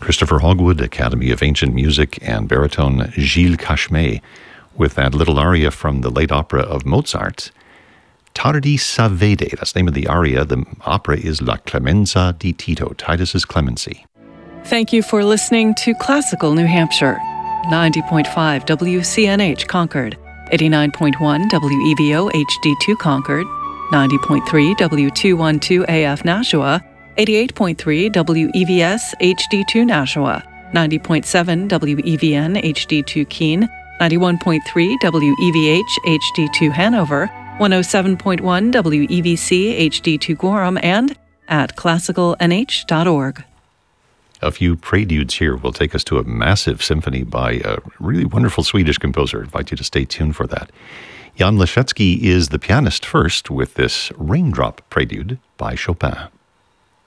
Christopher Hogwood, Academy of Ancient Music, and baritone Gilles Cachemé, with that little aria from the late opera of Mozart, Tardi Savede. That's the name of the aria. The opera is La Clemenza di Tito, Titus's Clemency. Thank you for listening to Classical New Hampshire. 90.5 WCNH Concord, 89.1 WEVO HD2 Concord, 90.3 W212 AF Nashua, 88.3 WEVS HD2 Nashua, 90.7 WEVN HD2 Keene, 91.3 WEVH HD2 Hanover, 107.1 WEVC HD2 Gorham, and at classicalnh.org. A few preludes here will take us to a massive symphony by a really wonderful Swedish composer. I invite you to stay tuned for that. Jan Leschetski is the pianist first with this Raindrop Prelude by Chopin.